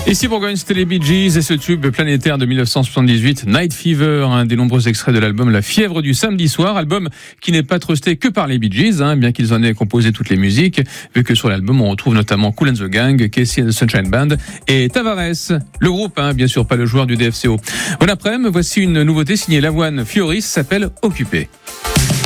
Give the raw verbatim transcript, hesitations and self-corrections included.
Ici Bourgogne, c'était les Bee Gees et ce tube planétaire de dix-neuf cent soixante-dix-huit, Night Fever, un des nombreux extraits de l'album La Fièvre du samedi soir, album qui n'est pas trusté que par les Bee Gees, hein, bien qu'ils en aient composé toutes les musiques, vu que sur l'album on retrouve notamment Kool and the Gang, Casey and the Sunshine Band et Tavares, le groupe, hein, bien sûr pas le joueur du D F C O. Bon après-midi, voici une nouveauté signée Lavoine Fioris, s'appelle Occupé.